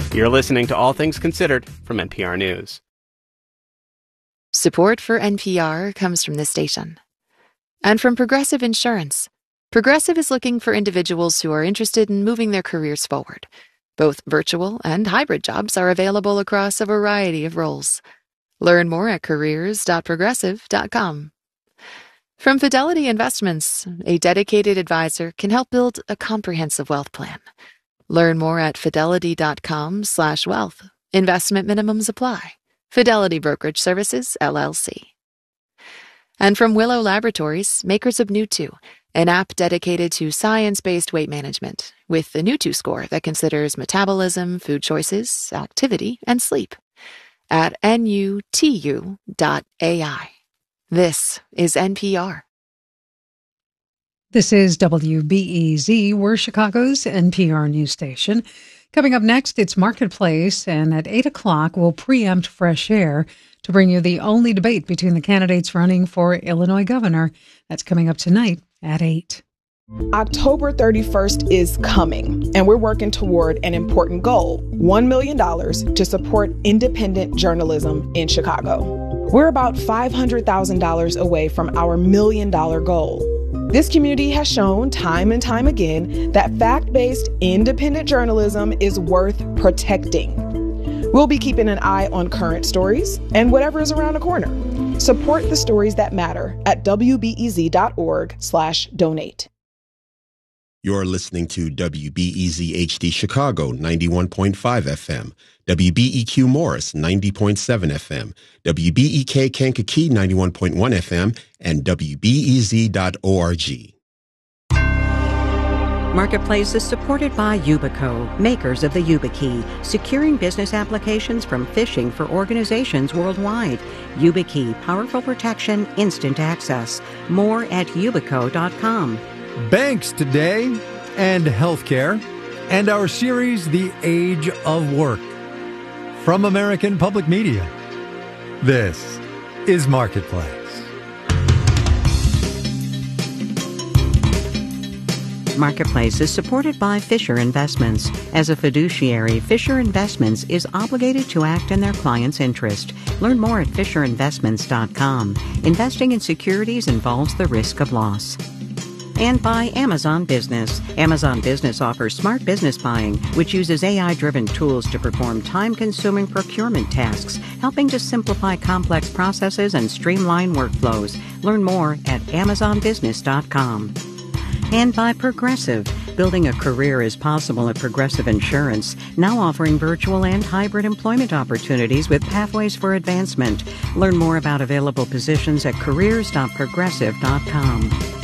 You're listening to All Things Considered from NPR News. Support for NPR comes from this station. And from Progressive Insurance. Progressive is looking for individuals who are interested in moving their careers forward. Both virtual and hybrid jobs are available across a variety of roles. Learn more at careers.progressive.com. From Fidelity Investments, a dedicated advisor can help build a comprehensive wealth plan. Learn more at fidelity.com/wealth. Investment minimums apply. Fidelity Brokerage Services, LLC. And from Willow Laboratories, makers of Newtwo, an app dedicated to science-based weight management, with the Newtwo score that considers metabolism, food choices, activity, and sleep. At nutu.ai. This is NPR. This is WBEZ. We're Chicago's NPR news station. Coming up next, it's Marketplace, and at 8 o'clock, we'll preempt Fresh Air to bring you the only debate between the candidates running for Illinois governor. That's coming up tonight at 8. October 31st is coming, and we're working toward an important goal, $1 million to support independent journalism in Chicago. We're about $500,000 away from our $1 million goal. This community has shown time and time again that fact-based independent journalism is worth protecting. We'll be keeping an eye on current stories and whatever is around the corner. Support the stories that matter at wbez.org/donate. You're listening to WBEZ HD Chicago 91.5 FM, WBEQ Morris 90.7 FM, WBEK Kankakee 91.1 FM, and WBEZ.org. Marketplace is supported by Yubico, makers of the YubiKey, securing business applications from phishing for organizations worldwide. YubiKey, powerful protection, instant access. More at yubico.com. Banks today, and healthcare, and our series, The Age of Work. From American Public Media, this is Marketplace. Marketplace is supported by Fisher Investments. As a fiduciary, Fisher Investments is obligated to act in their client's interest. Learn more at FisherInvestments.com. Investing in securities involves the risk of loss. And by Amazon Business. Amazon Business offers smart business buying, which uses AI-driven tools to perform time-consuming procurement tasks, helping to simplify complex processes and streamline workflows. Learn more at AmazonBusiness.com. And by Progressive. Building a career is possible at Progressive Insurance, now offering virtual and hybrid employment opportunities with pathways for advancement. Learn more about available positions at careers.progressive.com.